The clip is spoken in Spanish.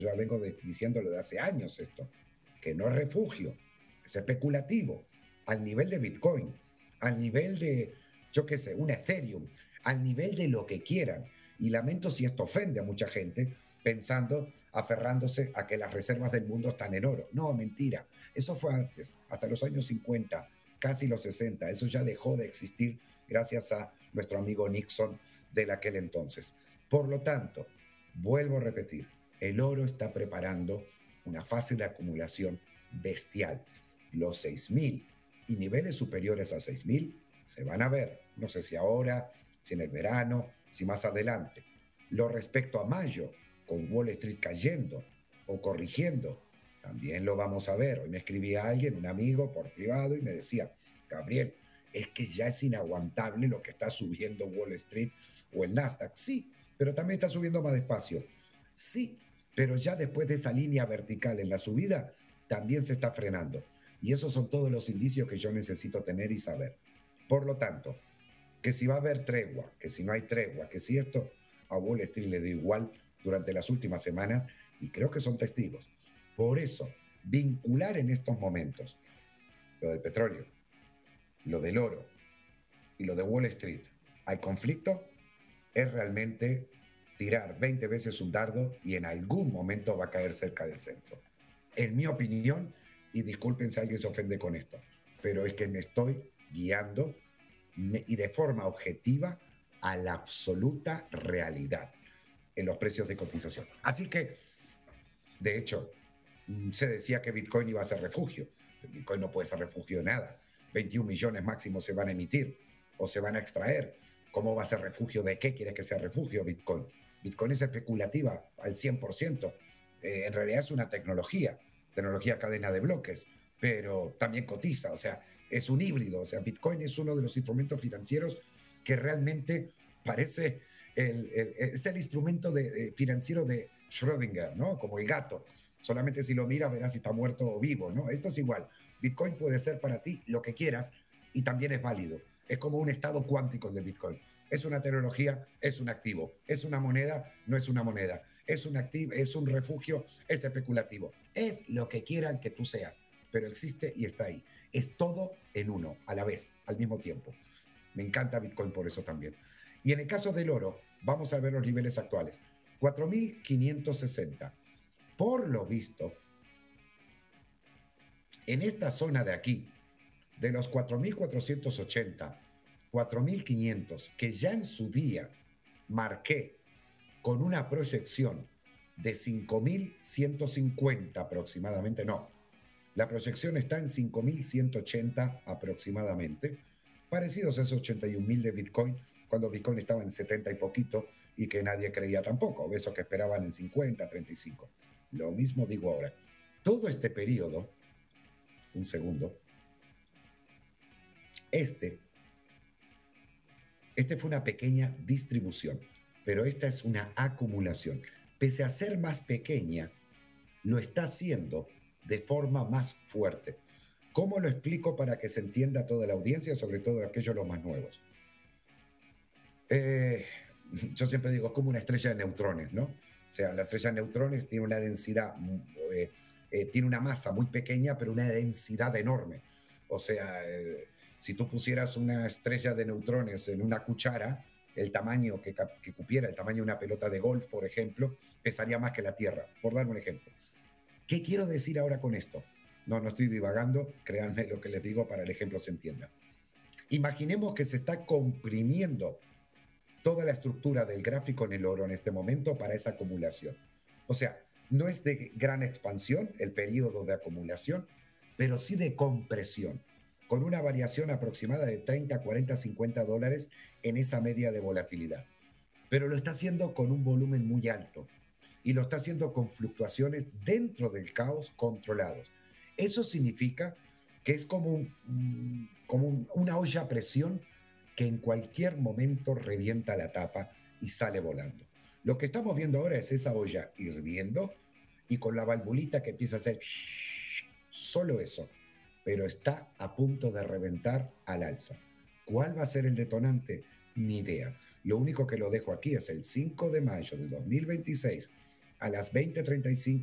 ya vengo diciéndolo de hace años esto, que no es refugio, es especulativo, al nivel de Bitcoin, al nivel de, yo qué sé, un Ethereum, al nivel de lo que quieran. Y lamento si esto ofende a mucha gente pensando, aferrándose a que las reservas del mundo están en oro. No, mentira. Eso fue antes, hasta los años 50, casi los 60. Eso ya dejó de existir gracias a nuestro amigo Nixon de aquel entonces. Por lo tanto, vuelvo a repetir, el oro está preparando una fase de acumulación bestial. Los 6.000 y niveles superiores a 6.000 se van a ver. No sé si ahora, si en el verano, si más adelante. Lo respecto a mayo, con Wall Street cayendo o corrigiendo, también lo vamos a ver. Hoy me escribía alguien, un amigo por privado, y me decía, Gabriel, es que ya es inaguantable lo que está subiendo Wall Street o el Nasdaq. Sí, pero también está subiendo más despacio. Sí, pero ya después de esa línea vertical en la subida, también se está frenando. Y esos son todos los indicios que yo necesito tener y saber. Por lo tanto, que si va a haber tregua, que si no hay tregua, que si esto a Wall Street le da igual durante las últimas semanas, y creo que son testigos. Por eso, vincular en estos momentos lo del petróleo, lo del oro y lo de Wall Street al conflicto es realmente tirar 20 veces un dardo y en algún momento va a caer cerca del centro. En mi opinión, y disculpen si alguien se ofende con esto, pero es que me estoy guiando y de forma objetiva a la absoluta realidad en los precios de cotización. Así que, de hecho, se decía que Bitcoin iba a ser refugio. Bitcoin no puede ser refugio de nada. 21 millones máximo se van a emitir o se van a extraer. ¿Cómo va a ser refugio? ¿De qué quieres que sea refugio Bitcoin? Bitcoin es especulativa al 100%. En realidad es una tecnología cadena de bloques, pero también cotiza, o sea, es un híbrido. O sea, Bitcoin es uno de los instrumentos financieros que realmente parece es el instrumento financiero de Schrödinger, ¿no? Como el gato. Solamente si lo miras verás si está muerto o vivo, ¿no? Esto es igual. Bitcoin puede ser para ti lo que quieras y también es válido. Es como un estado cuántico de Bitcoin. Es una tecnología, es un activo. Es una moneda, no es una moneda. Es un activo, es un refugio, es especulativo. Es lo que quieran que tú seas, pero existe y está ahí. Es todo en uno, a la vez, al mismo tiempo. Me encanta Bitcoin por eso también. Y en el caso del oro, vamos a ver los niveles actuales. 4.560. Por lo visto, en esta zona de aquí, de los 4.480, 4.500, que ya en su día marqué con una proyección de 5.150 aproximadamente, no, la proyección está en 5.180 aproximadamente, parecidos a esos 81.000 de Bitcoin, cuando Bitcoin estaba en 70 y poquito y que nadie creía tampoco, esos que esperaban en 50, 35. Lo mismo digo ahora. Todo este periodo, un segundo, este fue una pequeña distribución, pero esta es una acumulación. Pese a ser más pequeña, lo está haciendo de forma más fuerte. ¿Cómo lo explico para que se entienda toda la audiencia, sobre todo aquellos los más nuevos? Yo siempre digo, es como una estrella de neutrones, ¿no? O sea, la estrella de neutrones tiene una densidad, tiene una masa muy pequeña, pero una densidad enorme. O sea, si tú pusieras una estrella de neutrones en una cuchara, el tamaño que cupiera, el tamaño de una pelota de golf, por ejemplo, pesaría más que la Tierra, por dar un ejemplo. ¿Qué quiero decir ahora con esto? No estoy divagando, créanme lo que les digo para el ejemplo se entienda. Imaginemos que se está comprimiendo toda la estructura del gráfico en el oro en este momento para esa acumulación. O sea, no es de gran expansión el periodo de acumulación, pero sí de compresión, con una variación aproximada de 30, 40, 50 dólares en esa media de volatilidad. Pero lo está haciendo con un volumen muy alto y lo está haciendo con fluctuaciones dentro del caos controlados. Eso significa que es como, una olla a presión que en cualquier momento revienta la tapa y sale volando. Lo que estamos viendo ahora es esa olla hirviendo y con la valvulita que empieza a hacer solo eso, pero está a punto de reventar al alza. ¿Cuál va a ser el detonante? Ni idea. Lo único que lo dejo aquí es el 5 de mayo de 2026 a las 20:35